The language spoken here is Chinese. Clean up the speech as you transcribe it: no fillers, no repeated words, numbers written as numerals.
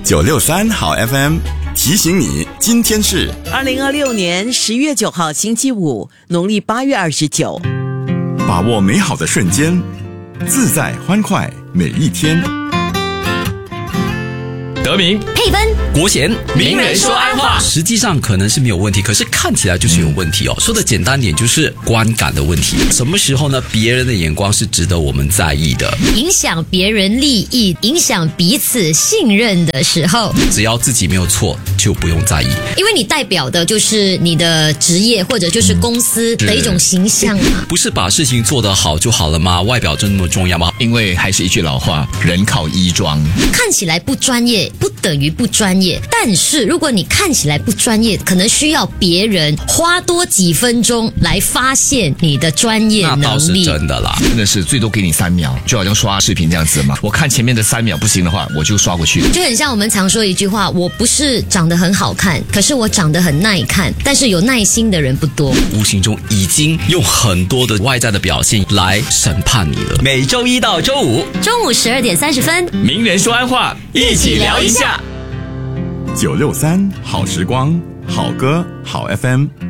963好 FM 提醒你，今天是 2026年10月9号星期五，农历8月29。 把握美好的瞬间，自在欢快每一天。 德明、 佩芬、 国贤， 名人说安话。 实际上可能是没有问题，可是看起来就是有问题哦。说的简单点，就是观感的问题。什么时候呢？别人的眼光是值得我们在意的， 影响别人利益、影响彼此信任的时候， 只要自己没有错，就不用在意。 因为你代表的就是你的职业或者就是公司的一种形象嘛。 不是把事情做得好就好了吗？外表真的那么重要吗？ 因为还是一句老话，人靠衣装。 看起来不专业不等于不专业，但是如果你看起来不专业，可能需要别人花多几分钟来发现你的专业能力。 那倒是真的啦， 真的是最多给你3秒，就好像刷视频这样子嘛。我看前面的3秒不行的话，我就刷过去。 就很像我们常说一句话，我不是长得很好看，可是我长得很耐看，但是有耐心的人不多。 无形中已经用很多的外在的表现来审判你了。每周一到周五中午12点30分， 名人说安话，一起聊一下。 963好时光，好歌好 FM。